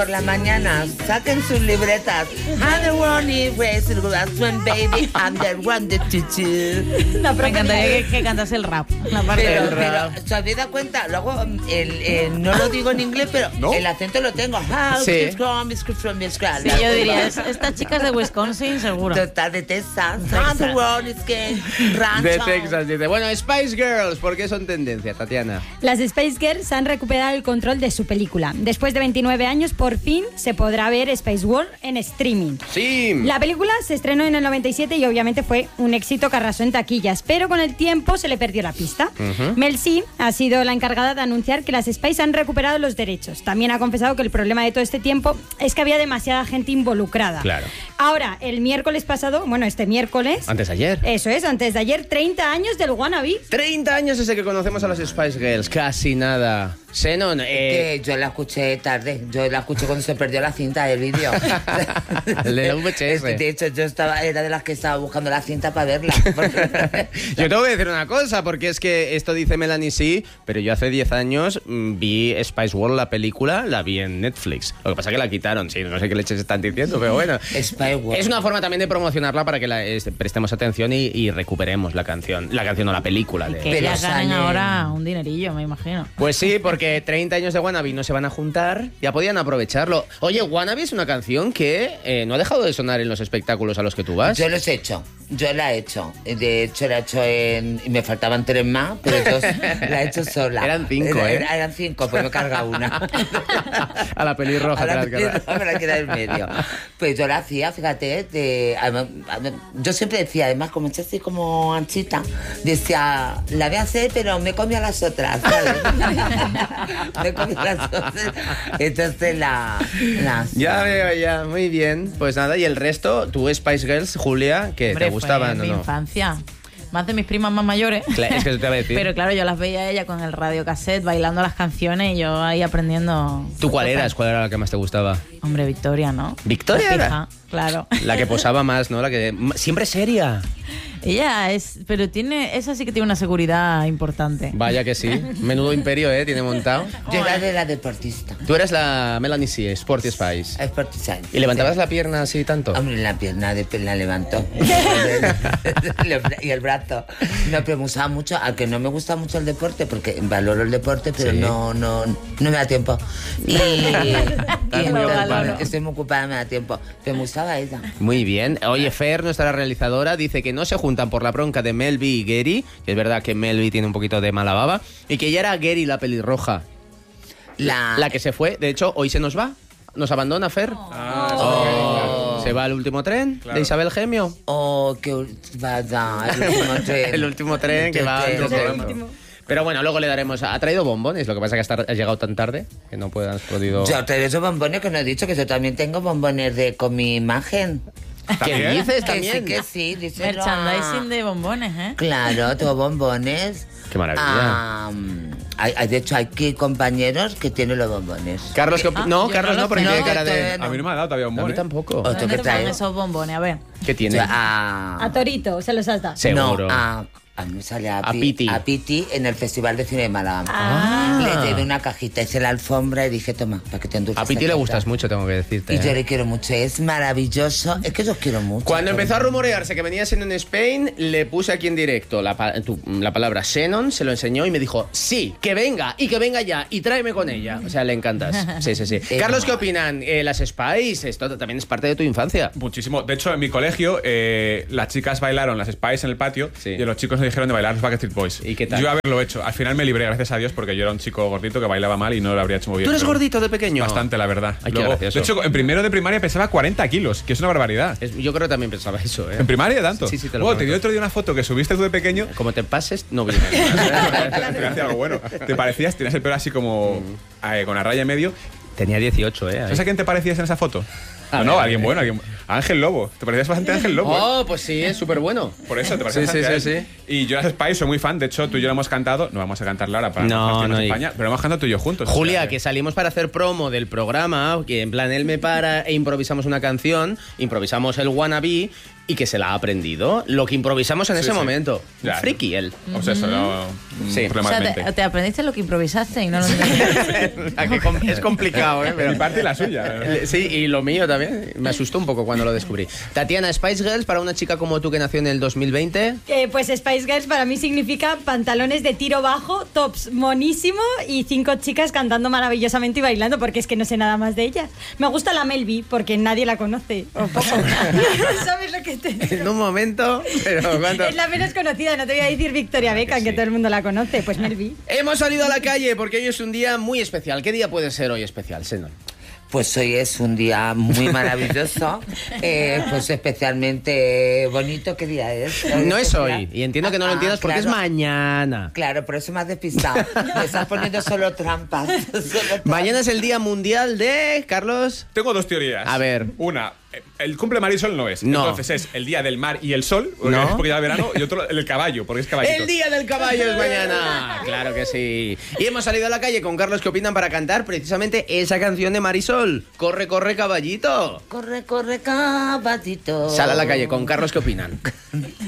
Por la mañana, saquen sus libretas. And the one is racing, baby, and the one the tutu. Me encantaría que cantase el rap. Pero ¿se habéis dado cuenta? Luego, no lo digo en inglés, pero ¿no? El acento lo tengo. Sí, yo diría, esta chica es de Wisconsin, seguro. Total, de Texas. And the one is que rancho. De Texas, dice. Bueno, Spice Girls, ¿por qué son tendencia, Tatiana? Las Spice Girls han recuperado el control de su película. Después de 29 años, por fin se podrá ver Spice World en streaming. Sí. La película se estrenó en el 97 y obviamente fue un éxito que arrasó en taquillas, pero con el tiempo se le perdió la pista. Mel C ha sido la encargada de anunciar que las Spice han recuperado los derechos. También ha confesado que el problema de todo este tiempo es que había demasiada gente involucrada. Claro. Ahora, el miércoles pasado, bueno, este miércoles... Antes de ayer. Eso es, antes de ayer, 30 años del Wannabe. 30 años desde que conocemos a las Spice Girls, casi nada. Xenon, Que yo la escuché tarde. Yo la escuché cuando se perdió la cinta del vídeo. el de la VHS. De hecho, era de las que estaba buscando la cinta para verla. Yo tengo que decir una cosa, porque es que esto dice Melanie C, pero yo hace 10 años vi Spice World, la película, la vi en Netflix. Lo que pasa es que la quitaron, sí, no sé qué leches están diciendo, pero bueno. Spice World. Es una forma también de promocionarla para que prestemos atención y recuperemos la canción o la película. Y que ellas ganen ahora un dinerillo, me imagino. Pues sí, porque 30 años de Wannabe no se van a juntar, ya podían aprovecharlo. Oye, Wannabe es una canción que no ha dejado de sonar en los espectáculos a los que tú vas. Yo los he hecho, yo la he hecho. De hecho, la he hecho y me faltaban 3 más, pero yo la he hecho sola. Eran 5, Eran 5, pues me carga una. A la pelirroja. Me la queda en medio. Pues yo la hacía, fíjate, yo siempre decía, además, como estoy así como anchita, decía, la voy a hacer, pero me comí a las otras, ¿sabes? Me comí a las otras. Entonces Ya veo, ya, muy bien. Pues nada, y el resto, tú Spice Girls, Julia, que Hombre, te gustaban fue o no. mi infancia. Más de mis primas más mayores. Claro, es que eso te iba a decir. Pero claro, yo las veía a ella con el radiocassette bailando las canciones y yo ahí aprendiendo. ¿Tú cuál eras? ¿Cuál era la que más te gustaba? Hombre, Victoria, ¿no? ¿Victoria La era? fija, claro. La que posaba más, ¿no? La que siempre seria. Ella esa sí que tiene una seguridad importante. Vaya que sí. Menudo imperio, tiene montado. Yo era de la deportista. Tú eres la Melanie C, Sporty Spice. Sporty Spice. ¿Y levantabas la pierna así tanto? Hombre, la pierna la levantó. Y el brazo. No, pero me gustaba mucho, aunque no me gusta mucho el deporte, porque valoro el deporte, pero sí. no me da tiempo. Y estoy muy ocupada, me da tiempo. Pero me gustaba ella. Muy bien. Oye, Fer, nuestra realizadora, dice que no se juntan por la bronca de Melvi y Gary, que es verdad que Melvi tiene un poquito de mala baba, y que ya era Gary la pelirroja. La que se fue. De hecho, hoy se nos va. Nos abandona, Fer. Se va al último tren de Isabel Gemio. Que vaya, el último tren. El último tren que va antes de otro. Pero bueno, luego le daremos... Ha traído bombones, lo que pasa es que has llegado tan tarde que no has podido... Yo traigo esos bombones que no he dicho, que yo también tengo bombones con mi imagen. ¿Qué dices también? Que sí, díselo. Merchandising de bombones, ¿eh? Claro, tengo bombones. Qué maravilla. De hecho, hay aquí compañeros que tienen los bombones. Carlos, no, Carlos no, porque tiene cara de... A mí no me ha dado todavía un A mí tampoco. Otro ¿Dónde que te trae. ponen esos bombones? A ver. ¿Qué tiene? A Torito, se los has dado. Seguro. No, a mí me sale a Piti. A Piti en el Festival de Cine de Málaga. Le llevé una cajita, hice la alfombra y dije, toma, para que te endulces. A Piti le gustas mucho, tengo que decirte. Y yo le quiero mucho, es maravilloso. Es que yo os quiero mucho. Cuando empezó a rumorearse que venías en Spain, le puse aquí en directo la palabra Xenon, se lo enseñó y me dijo, sí, que venga ya, y tráeme con ella. O sea, le encantas. Sí. Carlos, ¿qué opinan? Las Spice, esto también es parte de tu infancia. Muchísimo. De hecho, en mi colegio, las chicas bailaron las Spice en el patio y los chicos nos dijeron de bailar los Backstreet Boys. ¿Y qué tal? Yo haberlo hecho. Al final me libré, gracias a Dios, porque yo era un chico gordito que bailaba mal y no lo habría hecho muy bien. ¿Tú eres pero gordito de pequeño? Bastante, la verdad. Ay, qué gracioso. De hecho, en primero de primaria pesaba 40 kilos, que es una barbaridad. Yo creo que también pensaba eso, ¿eh? ¿En primaria tanto? Sí, te lo Te prometo. dio otro día una foto que subiste tú de pequeño. Como te pases, no vienes. Te hacía algo bueno. Te parecías, tenías el pelo así como con la raya en medio. Tenía 18, ¿eh? ¿Sabes a quién te parecías en esa foto? Alguien bueno, Ángel Lobo. ¿Te parecías bastante a Ángel Lobo? Oh, pues sí, es súper bueno. Por eso, te parecías bastante a él. Sí. Y yo las Spice soy muy fan. De hecho, tú y yo lo hemos cantado. No vamos a cantarla ahora para No, España, pero lo hemos cantado tú y yo juntos. Julia, que salimos para hacer promo del programa, que en plan él me para e improvisamos una canción, improvisamos el Wannabe y que se la ha aprendido. Lo que improvisamos en ese momento. Ya. Friki él. O sea, eso no. Sí. O sea, te aprendiste lo que improvisaste y no lo entiendes. Es complicado, ¿eh? Pero... Mi parte y la suya. Sí, y lo mío también. Me asustó un poco cuando lo descubrí. Tatiana, Spice Girls, para una chica como tú que nació en el 2020. Pues Spice Girls para mí significa pantalones de tiro bajo, tops monísimo y 5 chicas cantando maravillosamente y bailando, porque es que no sé nada más de ellas. Me gusta la Mel B porque nadie la conoce, o poco. ¿Sabes lo que te digo? En un momento, pero ¿cuánto? Es la menos conocida, no te voy a decir Victoria Beckham, que todo el mundo la conoce, pues Mel B. Hemos salido a la calle porque hoy es un día muy especial. ¿Qué día puede ser hoy especial, Senon? Pues hoy es un día muy maravilloso, pues especialmente bonito. ¿Qué día es? No es hoy, y entiendo que no lo entiendas porque claro. es mañana. Claro, por eso me has despistado. Me estás poniendo solo trampas. Mañana es el Día Mundial de... Carlos. Tengo 2 teorías. A ver. Una, el cumple Marisol no es. No. Entonces es el día del mar y el sol, No. porque ya es verano, y otro el caballo, porque es caballito. El Día del Caballo es mañana. Claro que sí. Y hemos salido a la calle con Carlos, ¿qué opinan para cantar precisamente esa canción de Marisol? Corre, corre, caballito. Corre, corre, caballito. Sal a la calle con Carlos, ¿qué opinan?